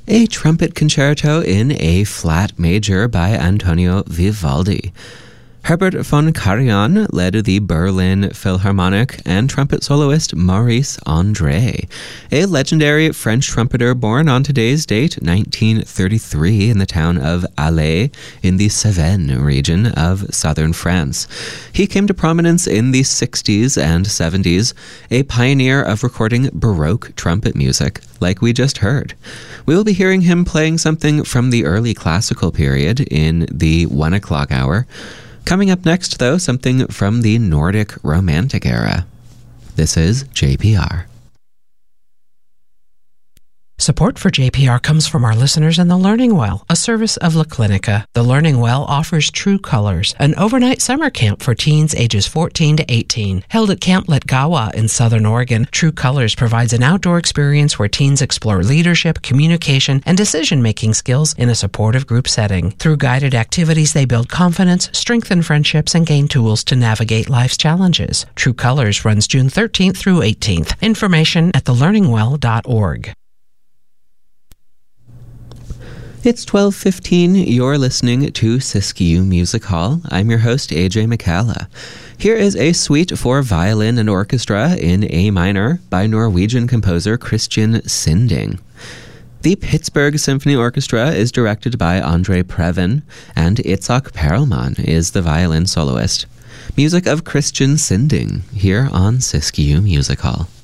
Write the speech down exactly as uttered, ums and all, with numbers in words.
a trumpet concerto in A flat major by Antonio Vivaldi. Herbert von Karajan led the Berlin Philharmonic, and trumpet soloist Maurice André, a legendary French trumpeter born on today's date, nineteen thirty-three, in the town of Alais in the Cévennes region of southern France. He came to prominence in the sixties and seventies, a pioneer of recording Baroque trumpet music, like we just heard. We will be hearing him playing something from the early classical period in the one o'clock hour. Coming up next, though, something from the Nordic Romantic era. This is J P R. Support for J P R comes from our listeners in the Learning Well, a service of La Clinica. The Learning Well offers True Colors, an overnight summer camp for teens ages fourteen to eighteen. Held at Camp Letgawa in Southern Oregon, True Colors provides an outdoor experience where teens explore leadership, communication, and decision-making skills in a supportive group setting. Through guided activities, they build confidence, strengthen friendships, and gain tools to navigate life's challenges. True Colors runs June thirteenth through eighteenth. Information at the learning well dot org. It's twelve fifteen. You're listening to Siskiyou Music Hall. I'm your host, A J McCalla. Here is a suite for violin and orchestra in A minor by Norwegian composer Christian Sinding. The Pittsburgh Symphony Orchestra is directed by Andre Previn, and Itzhak Perelman is the violin soloist. Music of Christian Sinding here on Siskiyou Music Hall.